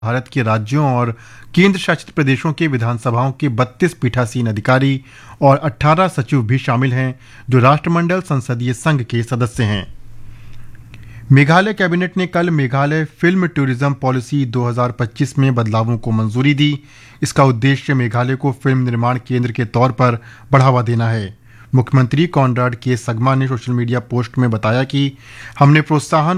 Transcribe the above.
भारत के राज्यों और केंद्र शासित प्रदेशों के विधानसभाओं के 32 पीठासीन अधिकारी और 18 सचिव भी शामिल हैं, जो राष्ट्रमंडल संसदीय संघ के सदस्य हैं। मेघालय कैबिनेट ने कल मेघालय फिल्म टूरिज्म पॉलिसी 2025 में बदलावों को मंजूरी दी। इसका उद्देश्य मेघालय को फिल्म निर्माण केंद्र के तौर पर बढ़ावा देना है। मुख्यमंत्री कॉनराड के संगमा ने सोशल मीडिया पोस्ट में बताया कि हमने प्रोत्साहन